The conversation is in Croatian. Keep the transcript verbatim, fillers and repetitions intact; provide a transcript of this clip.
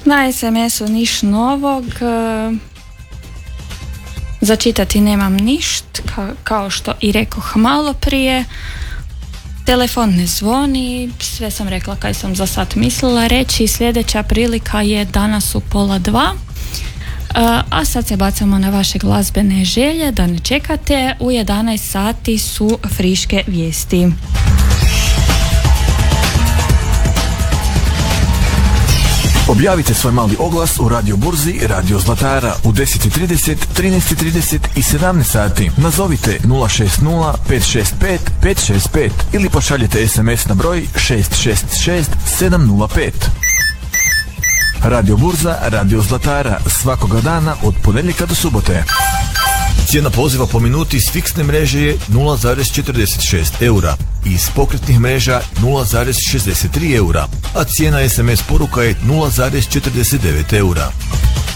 Na es em esu niš novog. Za čitati nemam ništa, ka, kao što i rekoh malo prije. Telefon ne zvoni, sve sam rekla kaj sam za sad mislila reći. Sljedeća prilika je danas u pola dva. A sad se bacamo na vaše glazbene želje, da ne čekate. U jedanaest sati su friške vijesti. Objavite svoj mali oglas u Radio Burzi, Radio Zlatara u deset trideset, trinaest trideset i sedamnaest sati. Nazovite nula šest nula pet šest pet pet šest pet ili pošaljite es em es na broj šest šest šest sedam nula pet. Radio Burza, Radio Zlatara, svakoga dana od ponedjeljka do subote. Cijena poziva po minuti s fiksne mreže je nula zarez četrdeset šest eura i iz pokretnih mreža nula zarez šezdeset tri eura, a cijena es em es poruka je nula zarez četrdeset devet eura.